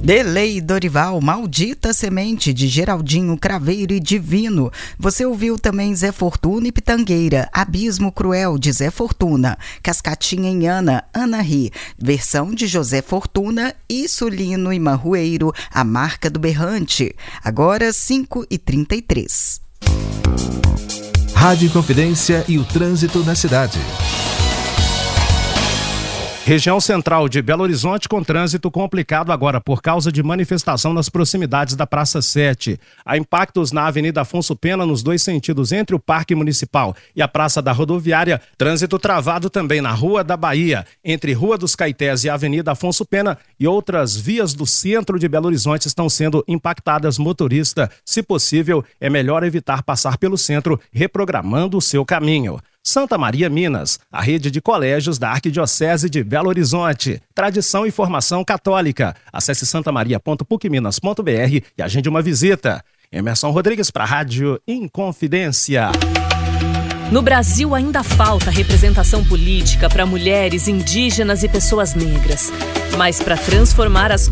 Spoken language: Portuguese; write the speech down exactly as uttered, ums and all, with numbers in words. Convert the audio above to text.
Delei Dorival, Maldita Semente, de Geraldinho Craveiro e Divino. Você ouviu também Zé Fortuna e Pitangueira, Abismo Cruel, de Zé Fortuna. Cascatinha em Ana, Ana Ri, versão de José Fortuna e Sulino e Marrueiro, A Marca do Berrante. Agora cinco e trinta e três. Rádio Inconfidência e o trânsito na cidade. Região central de Belo Horizonte com trânsito complicado agora por causa de manifestação nas proximidades da Praça sete. Há impactos na Avenida Afonso Pena nos dois sentidos entre o Parque Municipal e a Praça da Rodoviária. Trânsito travado também na Rua da Bahia, entre Rua dos Caetés e a Avenida Afonso Pena, e outras vias do centro de Belo Horizonte estão sendo impactadas. Motorista, se possível, é melhor evitar passar pelo centro, reprogramando o seu caminho. Santa Maria Minas, a rede de colégios da Arquidiocese de Belo Horizonte. Tradição e formação católica. Acesse santamaria ponto puc minas ponto b r e agende uma visita. Emerson Rodrigues para a Rádio Inconfidência. No Brasil ainda falta representação política para mulheres, indígenas e pessoas negras. Mas para transformar as